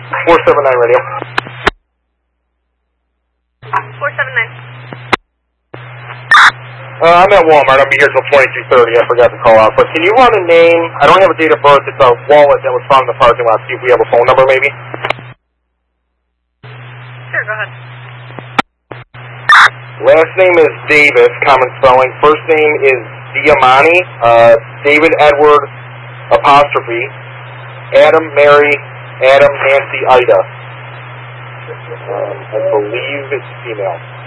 479 radio. 479. I'm at Walmart. I'll be here till 22:30. I forgot to call out. But can you run a name? I don't have a date of birth. It's a wallet that was found in the parking lot. See if we have a phone number, maybe? Sure, go ahead. Last name is Davis, common spelling. First name is Diamani, David Edward, apostrophe, Adam Mary, Adam Nancy Ida. I believe it's female.